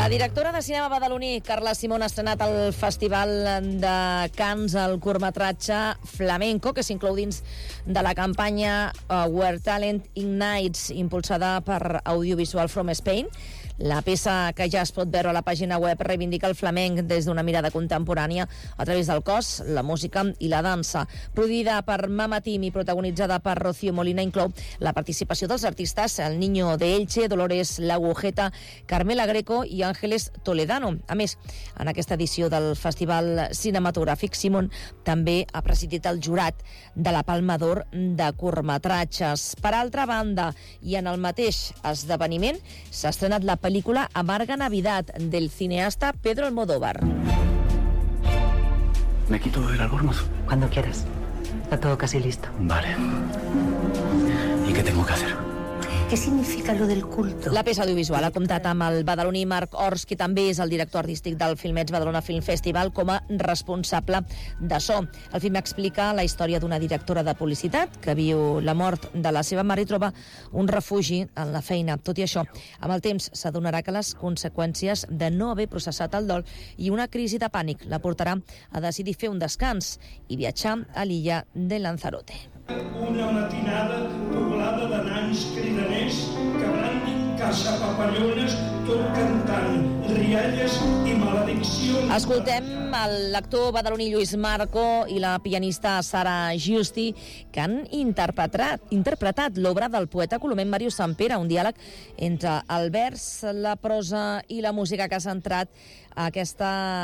La directora de cinema badaloní, Carla Simón, ha estrenat al Festival de Cannes el curtmetratge Flamenco, que s'inclou dins de la campanya Where Talent Ignites, impulsada per Audiovisual from Spain. La peça, que ja es pot veure a la pàgina web, reivindica el flamenc des d'una mirada contemporània a través del cos, la música i la dansa. Produïda per Mama Team i protagonitzada per Rocío Molina, inclou la participació dels artistes El Niño de Elche, Dolores La Agujeta, Carmela Greco i Ángeles Toledano. A més, en aquesta edició del Festival Cinematogràfic, Simón també ha presidit el jurat de la Palma d'Or de curtmetratges. Per altra banda, i en el mateix esdeveniment, s'ha estrenat la pel·lícula Amarga Navidad, del cineasta Pedro Almodóvar. ¿Me quito el albornoz? Cuando quieras. Está todo casi listo. Vale. ¿Y qué tengo que hacer? ¿Qué significa lo del culto? La peça audiovisual ha comptat amb el badaloní Marc Ors, que també és el director artístic del Filmets Badalona Film Festival, com a responsable de so. El film explica la història d'una directora de publicitat que viu la mort de la seva mare i troba un refugi en la feina. Tot i això, amb el temps s'adonarà que les conseqüències de no haver processat el dol i una crisi de pànic la portarà a decidir fer un descans i viatjar a l'illa de Lanzarote. Una matinada poblada de nans cridaners que brandin caçapapallones, tot cantant rialles i malediccions. Escoltem l'actor badaloní Lluís Marco i la pianista Sara Giusti, que han interpretat l'obra del poeta colomenc Màrius Sampere, un diàleg entre el vers, la prosa i la música, que ha centrat aquest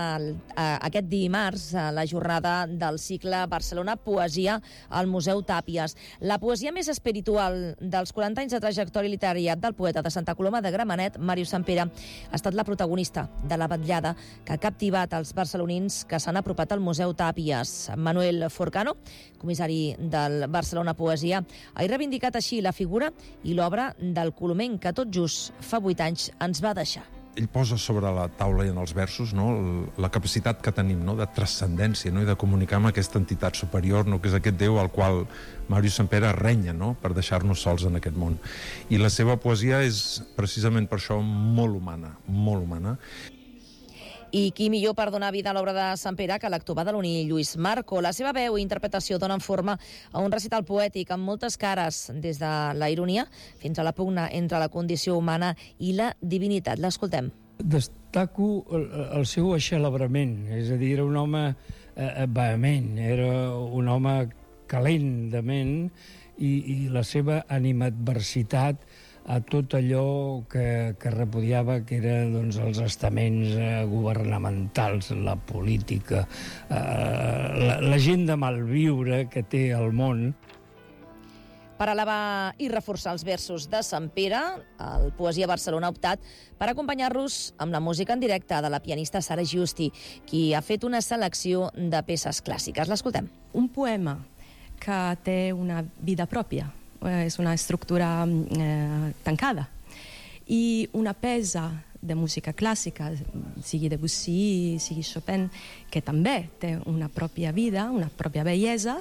dimarts a la jornada del cicle Barcelona Poesia al Museu Tàpies. La poesia més espiritual dels 40 anys de trajectòria literària del poeta de Santa Coloma de Gramenet, Màrius Sampere, ha estat la protagonista de la vetllada que ha captivat els barcelonins que s'han apropat al Museu Tàpies. Manuel Forcano, comissari del Barcelona Poesia, ha reivindicat així la figura i l'obra del colomenc que tot just fa 8 anys ens va deixar. Ell posa sobre la taula i en els versos, no, la capacitat que tenim, no, de transcendència, no, i de comunicar amb aquesta entitat superior, no, que és aquest Déu al qual Màrius Sampere renya, no, per deixar-nos sols en aquest món. I la seva poesia és precisament per això molt humana, molt humana. I qui millor per donar vida a l'obra de Sampere que l'actor badaloní Lluís Marco. La seva veu i interpretació donen forma a un recital poètic amb moltes cares, des de la ironia fins a la pugna entre la condició humana i la divinitat. L'escoltem. Destaco el seu eixelebrament, és a dir, era un home vehement, era un home calent de ment, i la seva animadversitat a tot allò que repudiava, que eren, doncs, els estaments governamentals, la política, la gent de malviure que té el món. Per elevar i reforçar els versos de Sampere, el Poesia Barcelona ha optat per acompanyar-los amb la música en directe de la pianista Sara Giusti, qui ha fet una selecció de peces clàssiques. L'escoltem. Un poema que té una vida pròpia, és una estructura tancada, i una peça de música clàssica, sigui Debussy, sigui Chopin, que també té una pròpia vida, una pròpia bellesa,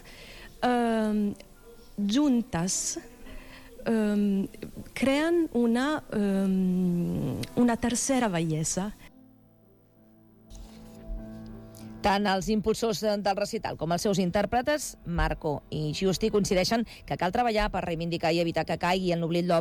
juntes creen una tercera bellesa. Tant els impulsors del recital com els seus intèrpretes, Marco i Giusti, coincideixen que cal treballar per reivindicar i evitar que caigui en l'oblit l'obra